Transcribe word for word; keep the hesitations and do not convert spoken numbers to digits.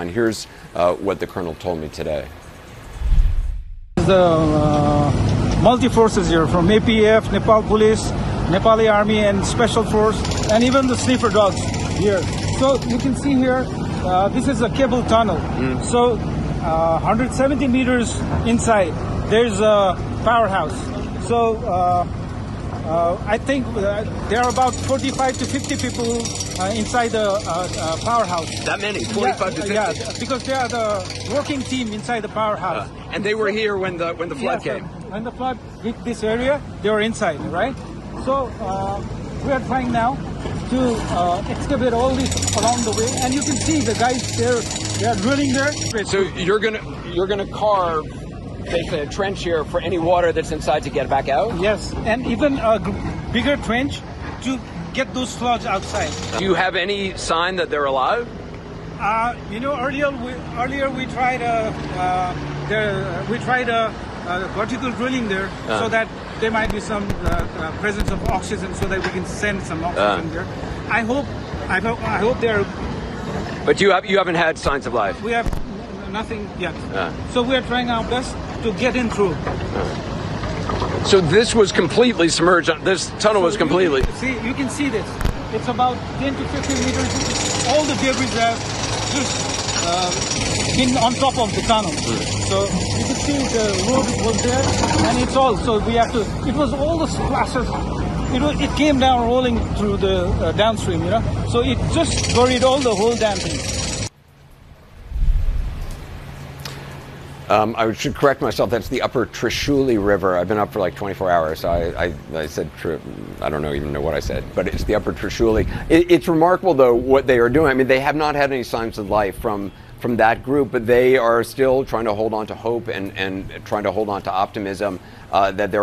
line. Here's uh, what the colonel told me today. The uh, multi-forces here from A P F, Nepal Police, Nepali Army and Special Force, and even the sniffer dogs here. So you can see here, uh, this is a cable tunnel. Mm. So uh, one hundred seventy meters inside, there's a powerhouse. So uh, uh, I think uh, there are about forty-five to fifty people uh, inside the uh, uh, powerhouse. That many? forty-five yeah, to fifty? Yeah, because they are the working team inside the powerhouse. Uh, and they were here when the when the flood yes, came? When the flood hit this area, they were inside, right? So uh, we are trying now to uh, excavate all this along the way, and you can see the guys there, they are drilling there. So you're gonna you're gonna carve basically a trench here for any water that's inside to get back out? Yes, and even a bigger trench to get those slugs outside. Do you have any sign that they're alive? Uh, you know, earlier we earlier we tried a uh, the, we tried a, a vertical drilling there, uh. so that there might be some uh, uh, presence of oxygen, so that we can send some oxygen uh. there. I hope I hope I hope they're. But you have you haven't had signs of life. We have nothing yet. Uh. So we are trying our best to get in through. Uh. So this was completely submerged. This tunnel so was completely. You can see, you can see this. It's about ten to fifteen meters. All the debris have just uh, been on top of the tunnel. Mm. So you can see the road was there, and it's all. So we have to. It was all the splashes. It was, it came down rolling through the uh, downstream, you know. So it just buried all the whole damn thing. Um, I should correct myself. That's the Upper Trishuli River. I've been up for like twenty-four hours, so I, I, I said, I don't know even know what I said, but it's the Upper Trishuli. It, it's remarkable, though, what they are doing. I mean, they have not had any signs of life from from that group, but they are still trying to hold on to hope and, and trying to hold on to optimism uh, that they're